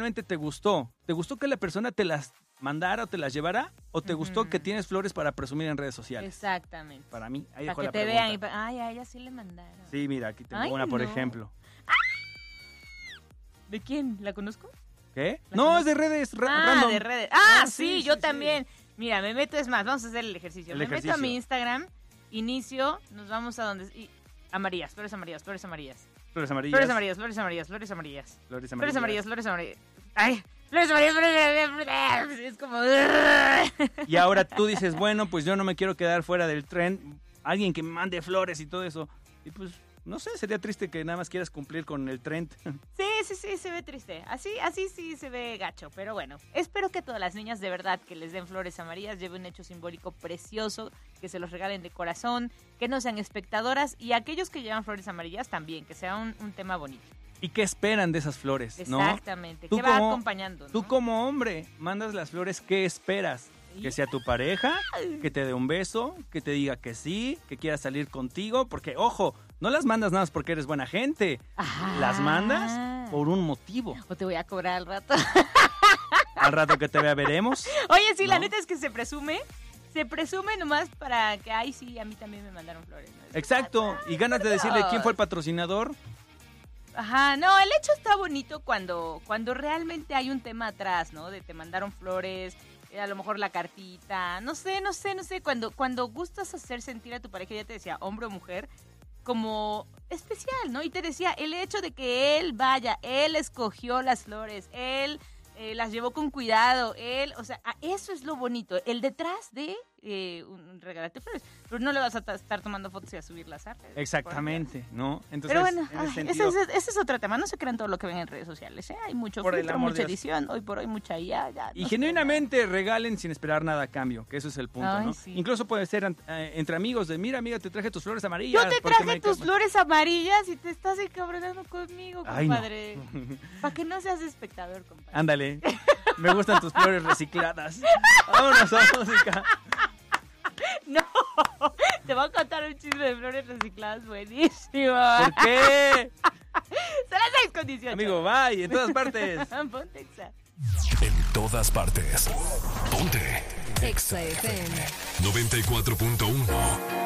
realmente te gustó. ¿Te gustó que la persona te las mandara o te las llevara? ¿O te gustó que tienes flores para presumir en redes sociales? Exactamente. Para mí, ahí Para dejó que la te pregunta. vean y ay, a ella sí le mandaron. Sí, mira, aquí tengo Ay, una, por no. ejemplo. ¿De quién? ¿La conozco? ¿Qué? ¿La No, conozco? es de redes, Ah, random. de redes. Sí, yo también. Mira, me meto, es más, vamos a hacer el ejercicio. Me meto a mi Instagram, inicio, nos vamos a donde... amarillas, flores amarillas, flores amarillas. Flores amarillas. Flores amarillas, flores amarillas, flores amarillas. Flores Flores amarillas. amarillas, flores amarillas. Ay, flores amarillas, flores amarillas. Es como... Y ahora tú dices, bueno, pues yo no me quiero quedar fuera del tren. Alguien que me mande flores y todo eso. Y pues, no sé, sería triste que nada más quieras cumplir con el trend. Sí, se ve triste. Así sí se ve gacho. Pero bueno, espero que todas las niñas de verdad que les den flores amarillas lleven un hecho simbólico precioso, que se los regalen de corazón, que no sean espectadoras y aquellos que llevan flores amarillas también, que sea un tema bonito. ¿Y qué esperan de esas flores? ¿No? Exactamente, Tú que va como- acompañando, ¿no? Tú como hombre mandas las flores, ¿qué esperas? Que sea tu pareja, que te dé un beso, que te diga que sí, que quiera salir contigo, porque ojo, no las mandas nada más porque eres buena gente, las mandas por un motivo. O te voy a cobrar al rato. Al rato que te vea veremos. Oye, sí, la ¿No? neta es que se presume nomás para que, ay, sí, a mí también me mandaron flores, ¿no? Exacto, y ganas de decirle quién fue el patrocinador. Ajá, no, el hecho está bonito cuando realmente hay un tema atrás, ¿no? De te mandaron flores, a lo mejor la cartita, no sé, cuando gustas hacer sentir a tu pareja, ya te decía, hombre o mujer, como especial, ¿no? Y te decía, el hecho de que él escogió las flores, él las llevó con cuidado, o sea, eso es lo bonito, el detrás de un regalarte flores, pero no le vas a estar tomando fotos y a subirlas a redes. Exactamente, ¿no? Entonces, Pero bueno, en ese ese sentido, es otro tema. No se crean todo lo que ven en redes sociales. Hay mucho Por el filtro, amor mucha de Dios. edición. Hoy por hoy mucha IA. Ya, y no se genuinamente regalen sin esperar nada a cambio, que eso es el punto, Ay, ¿no? sí. Incluso puede ser entre amigos de, mira, amiga, te traje tus flores amarillas. Yo te porque traje tus flores amarillas y te estás encabronando conmigo, Ay, no. compadre. Para que no seas espectador, compadre. Ándale, me gustan tus flores recicladas. Vámonos a música. No, te voy a contar un chisme de flores recicladas buenísimo. ¿Por qué? Son las 6:18. Amigo, bye, en todas partes. Ponte Exa. En todas partes. Ponte. Exa FM. 94.1.